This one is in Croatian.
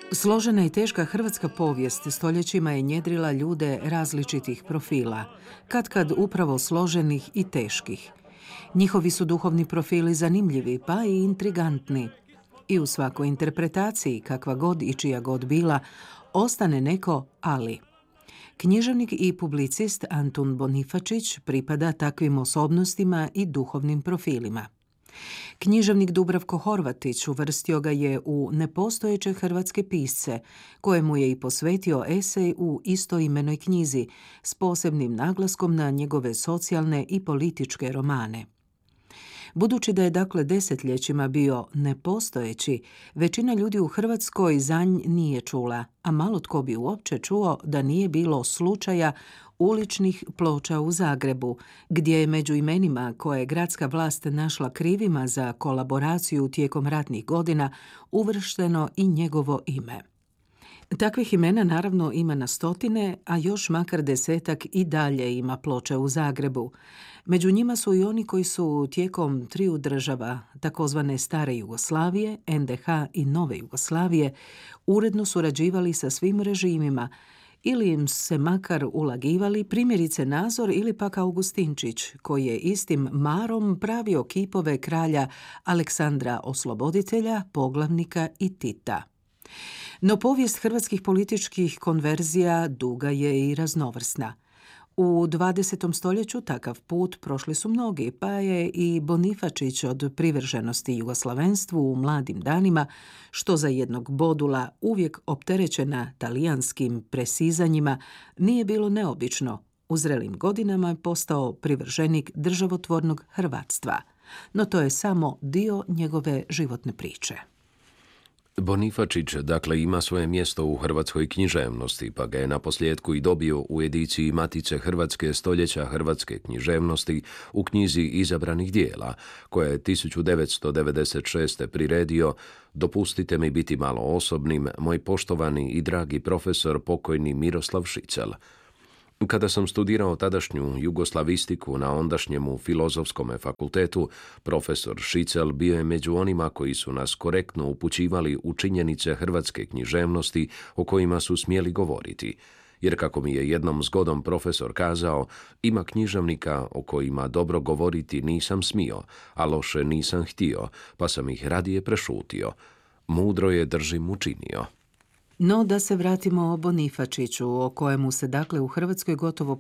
Složena i teška hrvatska povijest stoljećima je njedrila ljude različitih profila, katkad upravo složenih i teških. Njihovi su duhovni profili zanimljivi, pa i intrigantni. I u svakoj interpretaciji, kakva god i čija god bila, ostane neko ali. Književnik i publicist Antun Bonifačić pripada takvim osobnostima i duhovnim profilima. Književnik Dubravko Horvatić uvrstio ga je u nepostojeće hrvatske pisce, kojemu je i posvetio esej u istoimenoj knjizi s posebnim naglaskom na njegove socijalne i političke romane. Budući da je dakle desetljećima bio nepostojeći, većina ljudi u Hrvatskoj za nj nije čula, a malo tko bi uopće čuo da nije bilo slučaja uličnih ploča u Zagrebu, gdje je među imenima koje je gradska vlast našla krivima za kolaboraciju tijekom ratnih godina uvršteno i njegovo ime. Takvih imena naravno ima na stotine, a još makar 10-ak i dalje ima ploče u Zagrebu. Među njima su i oni koji su tijekom triju država, takozvane stare Jugoslavije, NDH i nove Jugoslavije, uredno surađivali sa svim režimima ili im se makar ulagivali, primjerice Nazor ili pak Augustinčić, koji je istim marom pravio kipove kralja Aleksandra Osloboditelja, Poglavnika i Tita. No povijest hrvatskih političkih konverzija duga je i raznovrsna. U 20. stoljeću takav put prošli su mnogi, pa je i Bonifačić od privrženosti jugoslavenstvu u mladim danima, što za jednog bodula uvijek opterećena talijanskim presizanjima, nije bilo neobično. U zrelim godinama je postao privrženik državotvornog hrvatstva, no to je samo dio njegove životne priče. Bonifačić dakle ima svoje mjesto u hrvatskoj književnosti, pa ga je naposljetku i dobio u ediciji Matice Hrvatske stoljeća hrvatske književnosti u knjizi izabranih dijela, koja je 1996. priredio "Dopustite mi biti malo osobnim, moj poštovani i dragi profesor pokojni Miroslav Šicel." Kada sam studirao tadašnju jugoslavistiku na ondašnjemu filozofskom fakultetu, profesor Šicel bio je među onima koji su nas korektno upućivali u činjenice hrvatske književnosti o kojima su smjeli govoriti. Jer kako mi je jednom zgodom profesor kazao, ima književnika o kojima dobro govoriti nisam smio, a loše nisam htio, pa sam ih radije prešutio. Mudro je držim učinio. No da se vratimo o Bonifačiću, o kojemu se dakle u Hrvatskoj gotovo